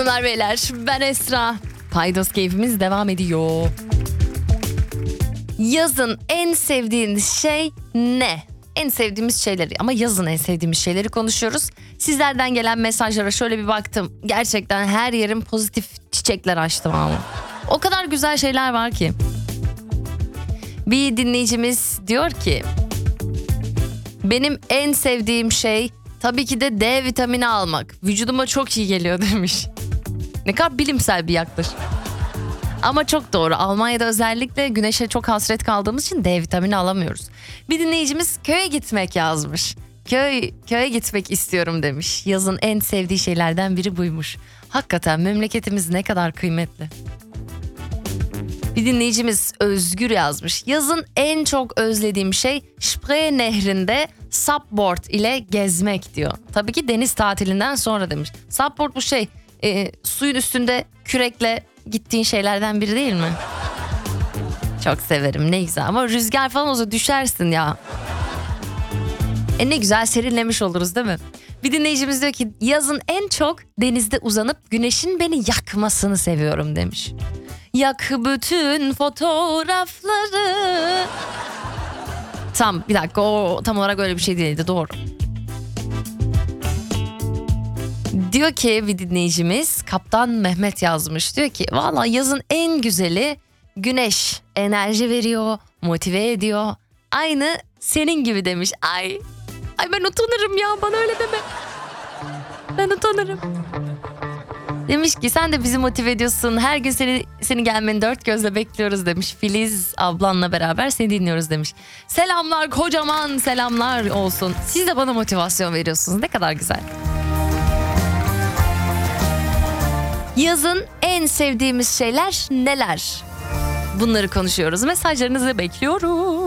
Hanımlar beyler, ben Esra. Paydos keyfimiz devam ediyor. Yazın en sevdiğiniz şey ne? En sevdiğimiz şeyleri, ama yazın en sevdiğimiz şeyleri konuşuyoruz. Sizlerden gelen mesajlara şöyle bir baktım. Gerçekten her yerim pozitif çiçekler açtı ama. O kadar güzel şeyler var ki. Bir dinleyicimiz diyor ki, benim en sevdiğim şey tabii ki de D vitamini almak. Vücuduma çok iyi geliyor demiş. Ne kadar bilimsel bir yaklaşım. Ama çok doğru. Almanya'da özellikle güneşe çok hasret kaldığımız için D vitamini alamıyoruz. Bir dinleyicimiz köye gitmek yazmış. Köye gitmek istiyorum demiş. Yazın en sevdiği şeylerden biri buymuş. Hakikaten memleketimiz ne kadar kıymetli. Bir dinleyicimiz Özgür yazmış. Yazın en çok özlediğim şey Spree Nehri'nde supboard ile gezmek diyor. Tabii ki deniz tatilinden sonra demiş. Supboard bu suyun üstünde kürekle gittiğin şeylerden biri değil mi? Çok severim, ne güzel, ama rüzgar falan olsa düşersin ya. Ne güzel serinlemiş oluruz değil mi? Bir dinleyicimiz diyor ki yazın en çok denizde uzanıp güneşin beni yakmasını seviyorum demiş. Yak bütün fotoğrafları. Bir dakika, o tam olarak öyle bir şey değildi, doğru. Diyor ki bir dinleyicimiz, Kaptan Mehmet yazmış. Diyor ki valla yazın en güzeli güneş. Enerji veriyor, motive ediyor. Aynı senin gibi demiş. Ay ben utanırım ya, bana öyle deme. Ben utanırım. Demiş ki sen de bizi motive ediyorsun. Her gün seni gelmeni dört gözle bekliyoruz demiş. Filiz ablanla beraber seni dinliyoruz demiş. Selamlar, kocaman selamlar olsun. Siz de bana motivasyon veriyorsunuz. Ne kadar güzel. Yazın en sevdiğimiz şeyler neler? Bunları konuşuyoruz. Mesajlarınızı bekliyorum.